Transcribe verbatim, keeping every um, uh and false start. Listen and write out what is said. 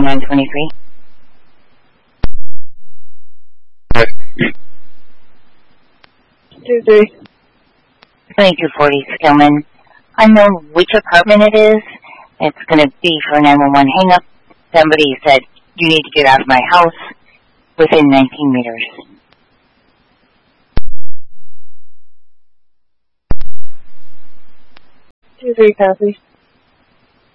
nine twenty-three. Two three. twenty-two forty, Skillman. I know which apartment it is. It's going to be for nine one one hang-up. Somebody said, you need to get out of my house within nineteen meters. Two three, copy.